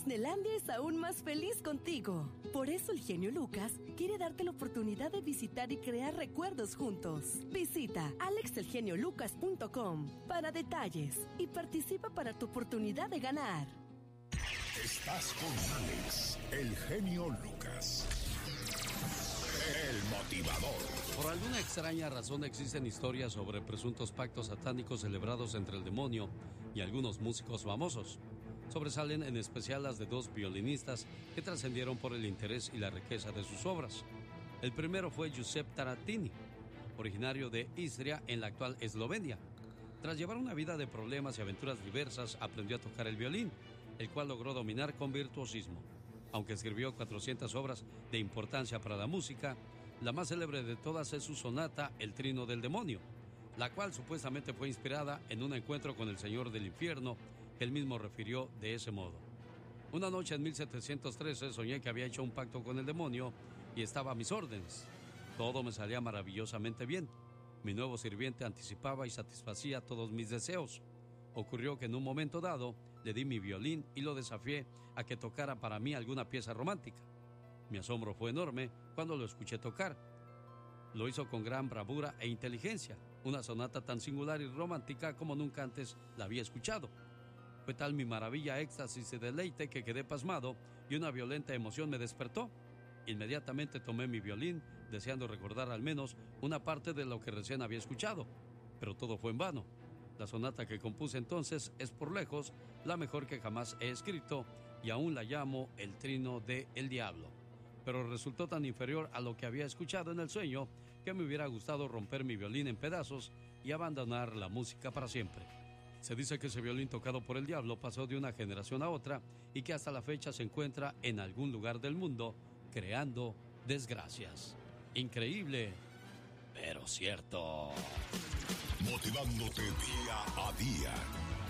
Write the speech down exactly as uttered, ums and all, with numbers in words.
Disneylandia es aún más feliz contigo. Por eso el genio Lucas quiere darte la oportunidad de visitar y crear recuerdos juntos. Visita alex el genio lucas punto com para detalles y participa para tu oportunidad de ganar. Estás con Alex, el genio Lucas. El motivador. Por alguna extraña razón existen historias sobre presuntos pactos satánicos celebrados entre el demonio y algunos músicos famosos. Sobresalen en especial las de dos violinistas que trascendieron por el interés y la riqueza de sus obras. El primero fue Giuseppe Tarantini, originario de Istria en la actual Eslovenia. Tras llevar una vida de problemas y aventuras diversas, aprendió a tocar el violín, el cual logró dominar con virtuosismo. Aunque escribió cuatrocientas obras de importancia para la música, la más célebre de todas es su sonata El Trino del Demonio, la cual supuestamente fue inspirada en un encuentro con el Señor del Infierno, que él mismo refirió de ese modo. Una noche en mil setecientos trece soñé que había hecho un pacto con el demonio y estaba a mis órdenes. Todo me salía maravillosamente bien. Mi nuevo sirviente anticipaba y satisfacía todos mis deseos. Ocurrió que en un momento dado le di mi violín y lo desafié a que tocara para mí alguna pieza romántica. Mi asombro fue enorme cuando lo escuché tocar. Lo hizo con gran bravura e inteligencia, una sonata tan singular y romántica como nunca antes la había escuchado. Fue tal mi maravilla, éxtasis y deleite que quedé pasmado y una violenta emoción me despertó. Inmediatamente tomé mi violín, deseando recordar al menos una parte de lo que recién había escuchado, pero todo fue en vano. La sonata que compuse entonces es por lejos la mejor que jamás he escrito y aún la llamo El Trino de El Diablo. Pero resultó tan inferior a lo que había escuchado en el sueño que me hubiera gustado romper mi violín en pedazos y abandonar la música para siempre. Se dice que ese violín tocado por el diablo pasó de una generación a otra y que hasta la fecha se encuentra en algún lugar del mundo creando desgracias. Increíble, pero cierto. Motivándote día a día.